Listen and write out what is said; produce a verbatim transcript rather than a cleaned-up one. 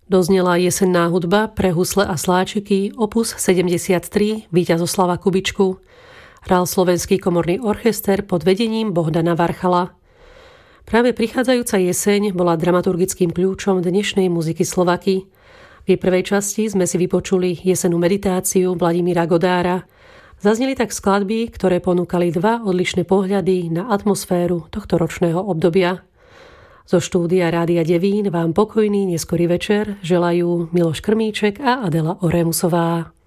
Doznela jesenná hudba pre husle a sláčiky opus sedemdesiattri Víťazoslava Kubičku. Hral Slovenský komorný orchester pod vedením Bohdana Varchala. Práve prichádzajúca jeseň bola dramaturgickým kľúčom dnešnej muziky Slovaky. V jej prvej časti sme si vypočuli jesennú meditáciu Vladimíra Godára. Zazneli tak skladby, ktoré ponúkali dva odlišné pohľady na atmosféru tohto ročného obdobia. Zo štúdia Rádia Devín vám pokojný neskorý večer želajú Miloš Krmíček a Adela Orémusová.